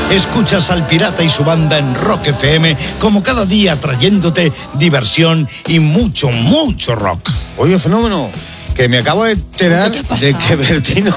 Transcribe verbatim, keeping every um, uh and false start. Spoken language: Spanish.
Escuchas al Pirata y su banda en Rock F M, como cada día trayéndote diversión y mucho, mucho rock. Oye, Fenómeno, que me acabo de enterar de que Bertino